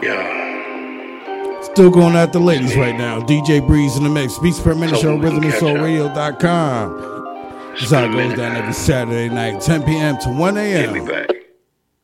Still going at the ladies right now. DJ Breeze in the mix. Beats per minute show, rhythmandsoulradio.com. This is how it goes down every Saturday night, 10 p.m. to 1 a.m.